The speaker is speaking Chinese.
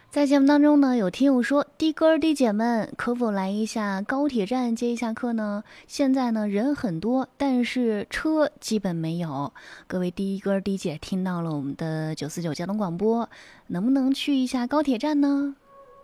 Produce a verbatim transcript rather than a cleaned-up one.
在节目当中呢，有听友说，的哥儿的姐们，可否来一下高铁站接一下客呢？现在呢人很多，但是车基本没有。各位的哥儿的姐听到了我们的九四九交通广播，能不能去一下高铁站呢？